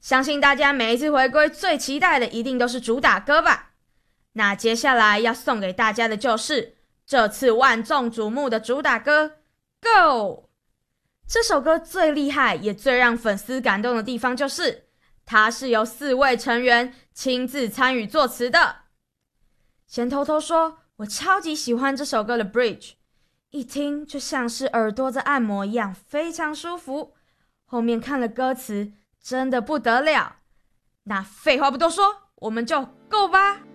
相信大家每一次回归最期待的一定都是主打歌吧？那接下来要送给大家的就是这次万众瞩目的主打歌《Go》。这首歌最厉害也最让粉丝感动的地方就是它是由4位成员亲自参与作词的。先偷偷说，我超级喜欢这首歌的 Bridge， 一听就像是耳朵在按摩一样，非常舒服。后面看了歌词真的不得了。那废话不多说，我们就 Go 吧。